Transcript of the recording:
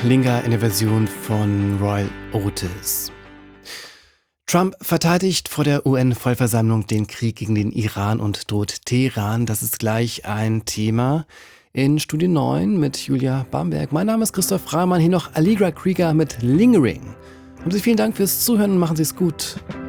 Linger in der Version von Roy Otis. Trump verteidigt vor der UN-Vollversammlung den Krieg gegen den Iran und droht Teheran. Das ist gleich ein Thema in Studio 9 mit Julia Bamberg. Mein Name ist Christoph Rahmann, hier noch Allegra Krieger mit Lingering. Haben Sie vielen Dank fürs Zuhören und machen Sie es gut.